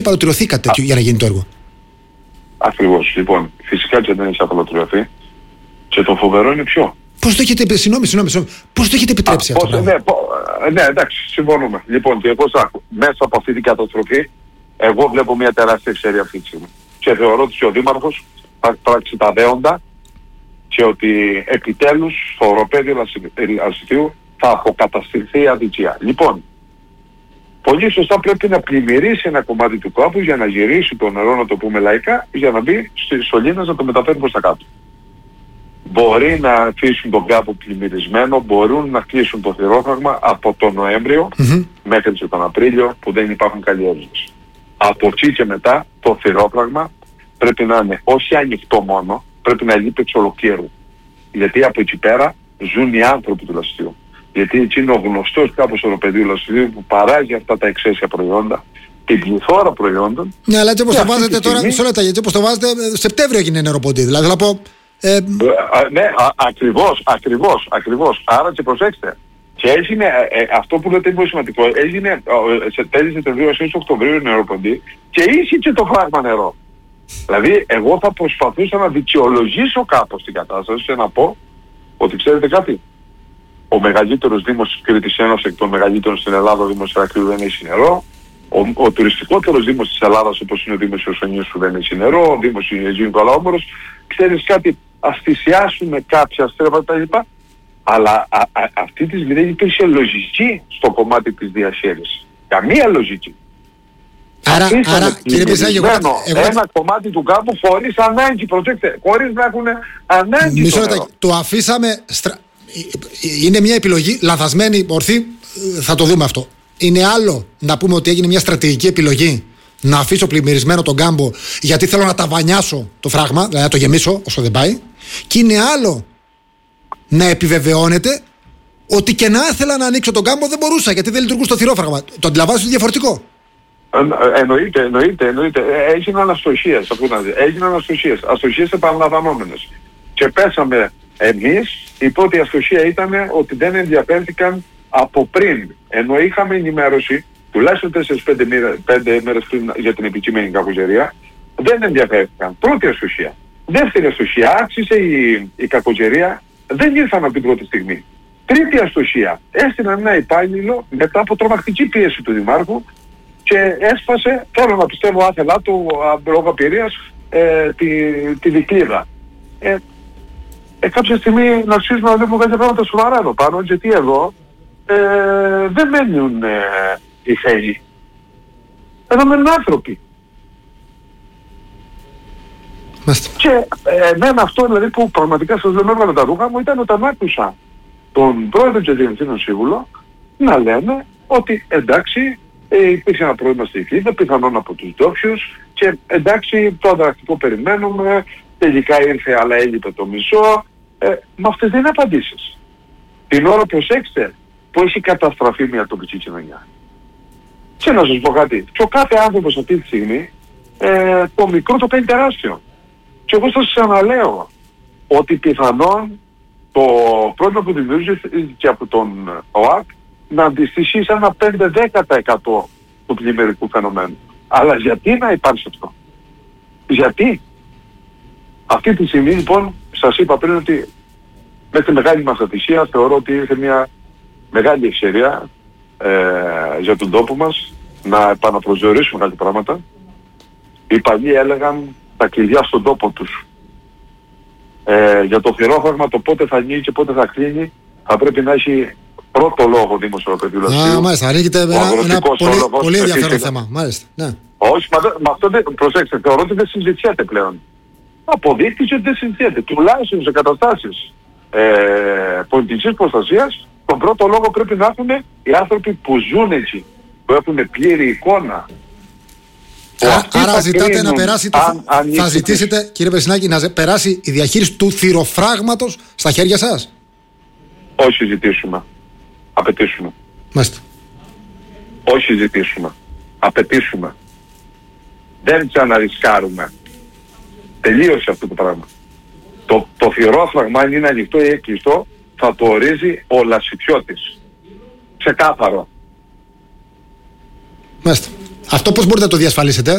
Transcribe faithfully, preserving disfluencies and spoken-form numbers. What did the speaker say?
απαλωτριωθεί κάτι τέτοιο για να γίνει το έργο. Ακριβώς. Λοιπόν, φυσικά και δεν έχει απαλωτριωθεί. Και το φοβερό είναι ποιο. Πώς το έχετε, συγγνώμη, συγγνώμη, πώς το έχετε επιτρέψει Α, αυτό? πώς, ναι, πο, ναι, εντάξει, συμφωνούμε. Λοιπόν, και εγώ άκου, μέσα από αυτή την καταστροφή, εγώ βλέπω μια τεράστια εξαίρεια αυτή τη στιγμή. Και θεωρώ ότι ο Δήμαρχος θα πράξει τα δέοντα και ότι επιτέλους στο οροπέδιο Λασιτίου θα αποκαταστηθεί η αδικία. Λοιπόν, πολύ σωστά πρέπει να πλημμυρίσει ένα κομμάτι του κάπου για να γυρίσει το νερό, να το πούμε λαϊκά, για να μπει στη σωλήνας να το μεταφέρει προς τα κάτω. Μπορεί να αφήσουν τον κάπου πλημμυρισμένο, μπορούν να κλείσουν το θηρόφραγμα από τον Νοέμβριο mm-hmm. μέχρι και τον Απρίλιο που δεν υπάρχουν καλλιέργειες. Από εκεί και μετά το θηρόφραγμα πρέπει να είναι όχι ανοιχτό μόνο, πρέπει να λείπει εξ ολοκλήρου. Γιατί από εκεί πέρα ζουν οι άνθρωποι του Λασιτίου. Γιατί εκεί είναι ο γνωστός κάπως οροπεδίου Λασιτίου που παράγει αυτά τα εξαίσια προϊόντα, την πληθώρα προϊόντων. Ναι, αλλά έτσι όπως το βάζετε τώρα, μισό λεπτά, γιατί όπως το βάζετε, Σεπτέμβριο έγινε νεροποντή. Δηλαδή να πω. Ε... Α, ναι, α, ακριβώς, ακριβώς, ακριβώς. Άρα και προσέξτε. Και έγινε, ε, αυτό που λέτε είναι πολύ σημαντικό, έγινε ε, σε τέλη Σεπτεμβρίου, αρχές Οκτωβρίου νεροποντή και είχε και το φράγμα νερό. Δηλαδή, εγώ θα προσπαθούσα να δικαιολογήσω κάπως την κατάσταση και να πω ότι ξέρετε κάτι. Ο μεγαλύτερος δήμος της Κρήτης, ένας εκ των μεγαλύτερων στην Ελλάδα, ο Δήμος Ηρακλείου, δεν έχει νερό. Ο, ο τουριστικότερος δήμος της Ελλάδας, όπως είναι ο Δήμος Ιωσονίους, που δεν έχει νερό. Ο Δήμος Αιγαίου Νικολαόμορος. Ξέρεις κάτι, ας θυσιάσουμε κάποια στρέφματα κλπ. Αλλά α, α, αυτή τη στιγμή δεν υπήρχε λογική στο κομμάτι της διαχείρισης. Καμία λογική. Άρα, άρα κύριε Πισάγη, εγώ, εγώ... ένα κομμάτι του κάμπου χωρίς ανάγκη, προσέξτε, χωρίς να έχουν ανάγκη. Μισό λεπτό, το αφήσαμε, στρα... είναι μια επιλογή λανθασμένη, ορθή, θα το δούμε αυτό. Είναι άλλο να πούμε ότι έγινε μια στρατηγική επιλογή να αφήσω πλημμυρισμένο τον κάμπο γιατί θέλω να ταβανιάσω το φράγμα, δηλαδή να το γεμίσω όσο δεν πάει. Και είναι άλλο να επιβεβαιώνεται ότι και να ήθελα να ανοίξω τον κάμπο δεν μπορούσα γιατί δεν λειτουργούσε το θηρόφραγμα. Το αντιλαμβάνεσαι διαφορετικό. Ε, εννοείται, εννοείται, εννοείται. Ε, έγιναν αστοχίες, αφού να δει. Έγιναν αστοχίες, αστοχίες επαναλαμβανόμενες. Και πέσαμε εμείς, η πρώτη αστοχία ήταν ότι δεν ενδιαφέρθηκαν από πριν. Ενώ είχαμε ενημέρωση, τουλάχιστον τέσσερις πέντε μέρες πριν για την επικείμενη κακοζερία, δεν ενδιαφέρθηκαν. Πρώτη αστοχία. Δεύτερη αστοχία, άξισε η, η κακοζερία, δεν ήρθαν από την πρώτη στιγμή. Τρίτη αστοχία, έστειλαν ένα υπάλληλο μετά από τρομακτική πίεση του Δημάρχου και έσπασε, θέλω να πιστεύω άθελά του, λόγω απειρίας, ε, τη, τη δικλείδα. Ε, ε, κάποια στιγμή να αρχίσουμε να δούμε κάποια πράγματα σοβαρά εδώ πάνω, γιατί εδώ ε, δεν μένουν ε, οι Θεοί. Εδώ μένουν άνθρωποι. Μάστε. Και ε, εμένα αυτό δηλαδή που πραγματικά σας λέω έβγαλε τα ρούχα μου ήταν όταν άκουσα τον πρόεδρο και διευθύνων σύμβουλο να λένε ότι εντάξει, Ε, υπήρχε ένα πρόβλημα στη Δικλείδα, πιθανόν από τους ντόπιους και εντάξει το ανταλλακτικό περιμένουμε, τελικά ήρθε αλλά έλειπε το μισό. Ε, με αυτές δεν είναι απαντήσεις. Την ώρα προσέξτε που έχει καταστραφεί μια τοπική κοινωνία. Και να σας πω κάτι, και ο κάθε άνθρωπος αυτή τη στιγμή ε, το μικρό το κάνει τεράστιο. Και εγώ σας ξαναλέω ότι πιθανόν το πρόβλημα που δημιούργησε από τον ΟΑΚ να αντιστοιχεί σε ένα πέντε με δέκα τοις εκατό του πλημμυρικού φαινομένου. Αλλά γιατί να υπάρξει αυτό? Γιατί? Αυτή τη στιγμή λοιπόν σας είπα πριν ότι με τη μεγάλη μας ατυχία θεωρώ ότι ήρθε μια μεγάλη ευκαιρία ε, για τον τόπο μας να επαναπροσδιορίσουμε κάτι πράγματα. Οι παλιοί έλεγαν τα κλειδιά στον τόπο τους. Ε, για το θηρόφραγμα το πότε θα ανοίγει και πότε θα κλείνει θα πρέπει να έχει πρώτο λόγο Δήμος Οροπεδίου Λασιτίου. Α, μάλιστα, ανοίγεται ένα, ένα πολύ, πολύ ενδιαφέρον θέμα. Μάλιστα, ναι. Όχι, μα, μα αυτό δεν, προσέξτε, θεωρώ ότι δεν συζητιέται πλέον. Αποδείχτηκε ότι δεν συζητιέται. Τουλάχιστον σε καταστάσεις ε, πολιτικής προστασίας, τον πρώτο λόγο πρέπει να έχουν οι άνθρωποι που ζουν έτσι, που έχουν πλήρη εικόνα. Α, άρα ζητάτε να περάσει, το, αν, αν θα ζητήσετε κύριε Περσινάκη να περάσει η διαχείριση του θηροφράγματος στα χέρια σας? Όχι ζητήσουμε. Απαιτήσουμε. Μάλιστα. Όχι ζητήσουμε. Απαιτήσουμε. Δεν ξαναρισκάρουμε. Τελείωσε αυτό το πράγμα. Το, το θηρόφραγμα, αν είναι ανοιχτό ή κλειστό, θα το ορίζει ο Λασιτιώτης. Ξεκάθαρο. Μάλιστα. Αυτό πώς μπορείτε να το διασφαλίσετε?